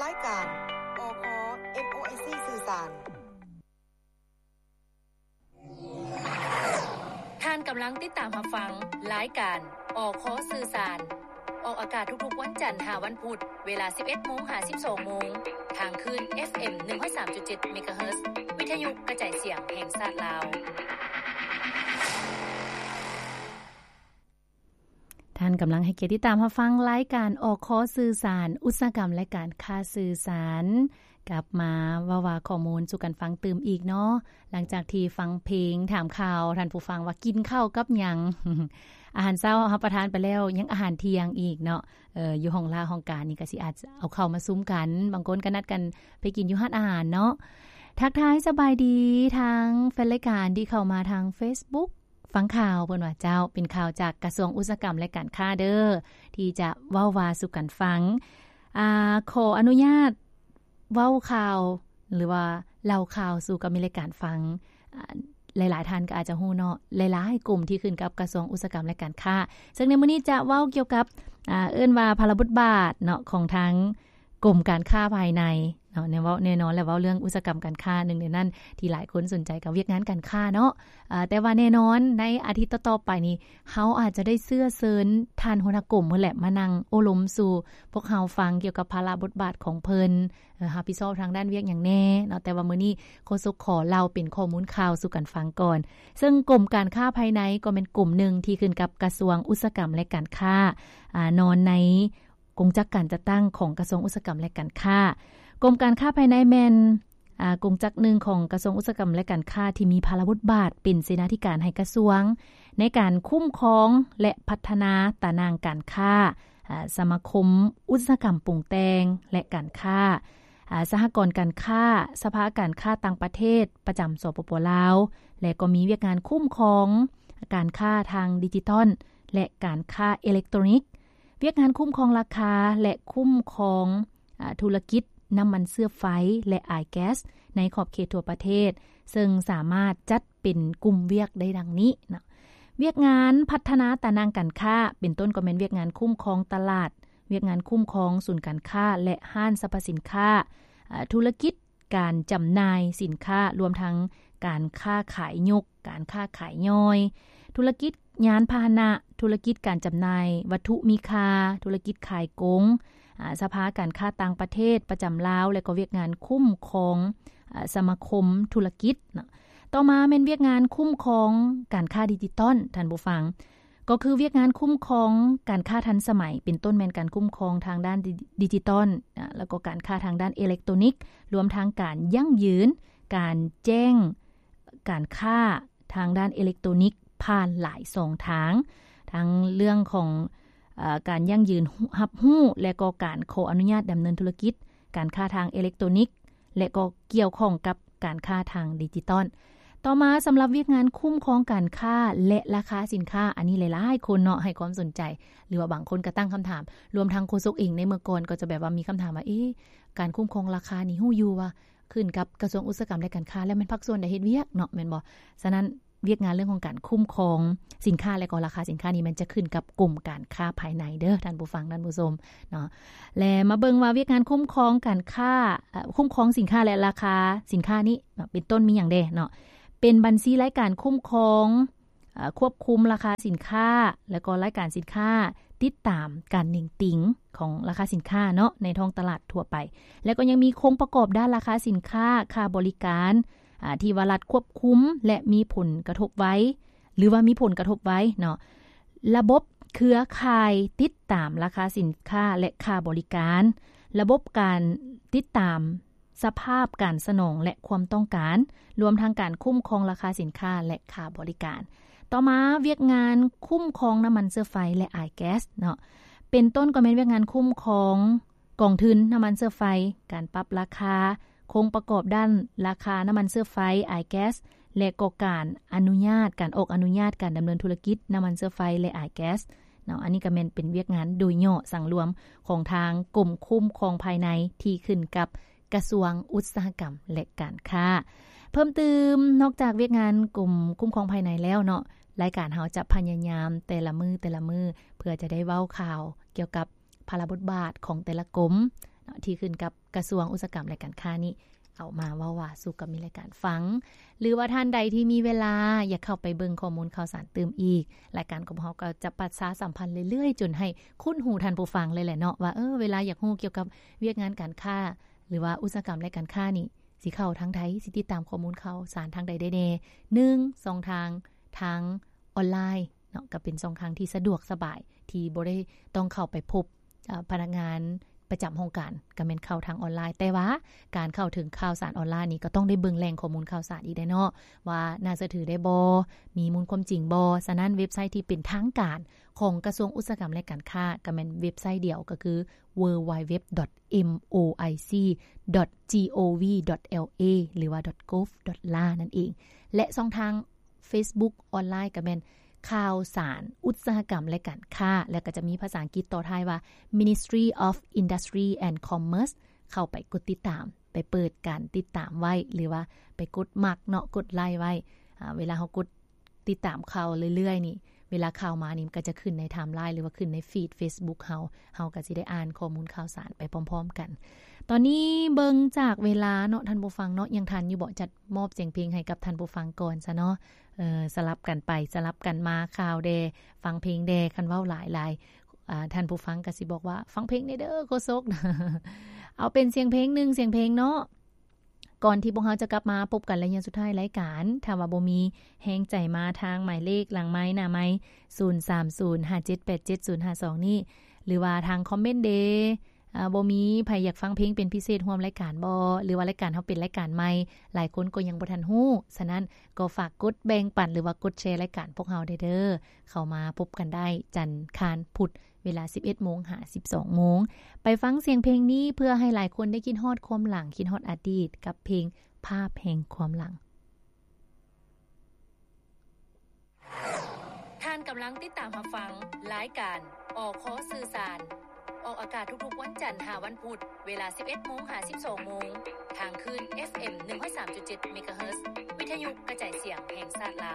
รายการอค MOIC สื่อสารท่านกำลังติดตามรับฟังรายการอคสื่อสารออกอากาศทุกๆวันจันทร์ถึงวันพุธเวลา 11:00 น. ถึง 12:00 น. ทางคลื่น FM 103.7 เมกะเฮิรตซ์วิทยุกระจายเสียงแห่งชาติลาวท่านกำลังให้เกียรติติดตามรับฟังรายการอคสื่อสารอุตสาหกรรมและการค้าสื่อสารกลับมาว่าข้อมูลสู่กันฟังตื่มอีกเนาะหลังจากที่ฟังเพลงถามข่าวท่านผู้ฟังว่ากินข้าวกับหยัง อาหารเช้ารับประทานไปแล้วยังอาหารเที่ยงอีกเนาะอยู่ห้องลาห้องการนี่ก็สิอาจจะเอาเข้ามาซุ้มกันบางคนก็นัดกันไปกินอยู่ร้านอาหารเนาะทักทายสบายดีทางแฟนรายการที่เข้ามาทาง Facebookฟังข่าวเพิ่นว่าเจ้าเป็นข่าวจากกระทรวงอุตสาหกรรมและการค้าเด้อที่จะเว้าว่าสู่กันฟังขออนุญาตเว้าข่าวหรือว่าเล่าข่าวสู่กับมีรายการฟังหลายๆท่านก็อาจจะฮู้เนาะหลายๆกลุ่มที่ขึ้นกับกระทรวงอุตสาหกรรมและการค้าซึ่งในมื้อนี้จะเว้าเกี่ยวกับเอิ้นว่าพระบุตรบาทเนาะของทั้งกรมการค้าภายในเนาะแน่นอนแล้วเว้าเรื่องอุตสาหกรรมการค้านึงในนั้นที่หลายคนสนใจกับเวียกงานการค้าเนาะแต่ว่าแน่นอนในอาทิตย์ต่อๆไปนี้เฮาอาจจะได้เสื้อเซิญท่านหัวหน้ากรมเพิ่นแหละมานั่งโอลมสู่พวกเฮาฟังเกี่ยวกับภาระบทบาทของเพิ่นรับผิดชอบทางด้านเวียกหยังแน่เนาะแต่ว่ามื้อนี้โฆษกขอเล่าเป็นข้อมูลข่าวสู่กันฟังก่อนซึ่งกรมการค้าภายในก็เป็นกลุ่มนึงที่ขึ้นกับกระทรวงอุตสาหกรรมและการค้านอนในกงจักการจัดตั้งของกระทรวงอุตสาหกรรมและการค้ากรมการค้าภายในแม่นกงจักรนึงของกระทรวงอุตสาหกรรมและการค้าที่มีภาระบทบาทเป็นเสนาธิการให้กระทรวงในการคุ้มครองและพัฒนาตารางการค้าสมาคมอุตสาหกรรมปรุงแต่งและการค้าสหกรณ์การค้าสภาการค้าต่างประเทศประจำสปป.ลาวและก็มีเวียกงานคุ้มครองการค้าทางดิจิทัลและการค้าอิเล็กทรอนิกส์เวียกงานคุ้มครองราคาและคุ้มครองธุรกิจน้ำมันเสื้อไฟและไอแก๊สในขอบเขตทั่วประเทศซึ่งสามารถจัดเป็นกลุ่มเวียกได้ดังนี้นะเวียกงานพัฒนาตารางการค้าเป็นต้นก็เป็นเวียกงานคุ้มครองตลาดเวียกงานคุ้มครองศูนย์การค้าและห้างสรรพสินค้าธุรกิจการจำหน่ายสินค้ารวมทั้งการค้าขายยกการค้าขายย่อยธุรกิจยานพาหนะธุรกิจการจำหน่ายวัตถุมีค่าธุรกิจขายกงสภาการค้าต่างประเทศประจำลาวและก็เวียกงานคุ้มครองสมาคมธุรกิจต่อมาเป็นเวียกงานคุ้มครองการค้าดิจิตอลท่านผู้ฟังก็คือเวียกงานคุ้มครองการค้าทันสมัยเป็นต้นแม่นการคุ้มครองทางด้านดิจิตอลแล้วก็การค้าทางด้านอิเล็กทรอนิกส์รวมทั้งการยั่งยืนการแจ้งการค้าทางด้านอิเล็กทรอนิกส์ผ่านหลาย2ทางทั้งเรื่องของการยั่งยืนรับรู้และก็การขออนุญาตดำเนินธุรกิจการค้าทางอิเล็กทรอนิกส์และก็เกี่ยวข้องกับการค้าทางดิจิตอลต่อมาสำหรับเวียกงานคุ้มครองการค้าและราคาสินค้าอันนี้หลายๆคนเนาะให้ความสนใจหรือว่าบางคนก็ตั้งคำถามรวมทั้งโฆษกเองในเมื่อก่อนก็จะแบบว่ามีคำถามว่าการคุ้มครองราคานี่ฮู้อยู่ว่าขึ้นกับกระทรวงอุตสาหกรรมและการค้าแล้วมันภาคส่วนใดเฮ็ดเวียกเนาะแม่นบ่ฉะนั้นเวียกงานเรื่องของการคุ้มครองสินค้าและก็ราคาสินค้านี้มันจะขึ้นกับกลุ่มการค้าภายในเด้อท่านผู้ฟังท่านผู้ชมเนาะและมาเบิ่งว่าเวียกงานคุ้มครองการค้าคุ้มครองสินค้าและราคาสินค้านี้เป็นต้นมีหยังแดเนาะเป็นบัญชีรายการคุ้มครองควบคุมราคาสินค้าแล้วก็รายการสินค้าติดตามการนิ่งติงของราคาสินค้าเนาะในท้องตลาดทั่วไปแล้วก็ยังมีโครงประกอบด้านราคาสินค้าค่าบริการที่ว่ารัฐควบคุมและมีผลกระทบไว้หรือว่ามีผลกระทบไว้เนาะระบบเครือข่ายติดตามราคาสินค้าและค่าบริการระบบการติดตามสภาพการสนองและความต้องการรวมทั้งการคุ้มครองราคาสินค้าและค่าบริการต่อมาเวียกงานคุ้มครองน้ำมันเชื้อไฟและไอแก๊สเนาะเป็นต้นก็เป็นเวียกงานคุ้มครองกองทุนน้ำมันเชื้อไฟการปรับราคาโครงประกอบด้านราคาน้ำมันเชื้อไฟไอแก๊สและก็การอนุญาตการออกอนุญาตการดำเนินธุรกิจน้ำมันเชื้อไฟและไอแก๊สเนาะอันนี้ก็เป็นเวียกงานโดยย่อสั่งรวมของทางกรมคุ้มครองภายในที่ขึ้นกับกระทรวงอุตสาหกรรมและการค้าเพิ่มเติมนอกจากเวียกงานกรมคุ้มครองภายในแล้วเนาะรายการเฮาจะพยายามแต่ละมือเพื่อจะได้เว้าข่าวเกี่ยวกับภาระบทบาทของแต่ละกรมที่ขึ้นกับกระทรวงอุตสาหกรรมและการค้านี่เอามาว่าสู่กับมีรายการฟังหรือว่าท่านใดที่มีเวลาอยากเข้าไปเบิ่งข้อมูลข่าวสารเติมอีกรายการของเฮาก็จะประชาสัมพันธ์เรื่อยๆจนให้คุ้นหูท่านผู้ฟังเลยแหละเนาะว่าเวลาอยากฮู้เกี่ยวกับเวียกงานการค้าหรือว่าอุตสาหกรรมและการค้านี่สิเข้าทางใดสิติดตามข้อมูลข่าวสารทางใดได้แน่1 2ทางออนไลน์เนาะก็เป็น2ทางที่สะดวกสบายที่บ่ได้ต้องเข้าไปพบพนักงานประจำโครงการก็แม่นเข้าทางออนไลน์แต่ว่าการเข้าถึงข่าวสารออนไลน์นี่ก็ต้องได้เบิ่งแหล่งข้อมูลข่าวสารอีกได้เนาะว่าน่าเชื่อถือได้บ่มีมูลความจริงบ่ฉะนั้นเว็บไซต์ที่เป็นทางการของกระทรวงอุตสาหกรรมและการค้าก็แม่นเว็บไซต์เดียวก็คือ www.moic.gov.la หรือว่า .gov.la นั่นเองและช่องทาง Facebook ออนไลน์ก็แม่นข่าวสารอุตสาหกรรมและการค้าแล้วก็จะมีภาษาอังกฤษต่อท้ายว่า Ministry of Industry and Commerce เข้าไปกดติดตามไปเปิดการติดตามไว้หรือว่าไปกดมักเนาะกดไลค์ไว้เวลาเฮากดติดตามข่าวเรื่อยๆนี่เวลาข่าวมานี่ก็จะขึ้นในไทม์ไลน์หรือว่าขึ้นในฟีด Facebook เฮาก็สิได้อ่านข้อมูลข่าวสารไปพร้อมๆกันตอนนี้เบิ่งจากเวลาเนาะท่านผู้ฟังเนาะยังทันอยู่บ่จัดมอบเสียงเพลงให้กับท่านผู้ฟังก่อนซะเนาะสลับกันไปสลับกันมาข่าวแดฟังเพลงแดคันเว้าหลายท่านผู้ฟังก็สิบอกว่าฟังเพลงเด้อโคซก เอาเป็นเสียงเพลงนึงเสียงเพลงเนาะก่อนที่พวกเราจะกลับมาพบกันและยังสุดท้ายรายการถ้าว่าบ่มีแฮงใจมาทางหมายเลขหลังไม้หน้าไม้0305787052นี่หรือว่าทางคอมเมนต์เดบ่มีไผอยากฟังเพลงเป็นพิเศษร่วมรายการบ่หรือว่ารายการเฮาเป็นรายการใหม่หลายคนก็ยังบ่ทันฮู้ฉะนั้นก็ฝากกดแบ่งปันหรือว่ากดแชร์รายการพวกเฮาได้เด้อเข้ามาพบกันได้จันทร์คารพุธเวลา 11:00 น. หา 12:00 น. ไปฟังเสียงเพลงนี้เพื่อให้หลายคนได้คิดฮอดความหลังคิดฮอดอดีตกับเพลงภาพแห่งความหลังท่านกำลังติดตามรับฟังรายการอคสื่อสารออกอากาศทุกๆวันจันทร์ถึงวันพุธเวลา 11:00 น. หา 12:00 น. ทางคลื่น FM 103.7 เมกะเฮิรตซ์วิทยุกระจายเสียงแห่งชาติลาว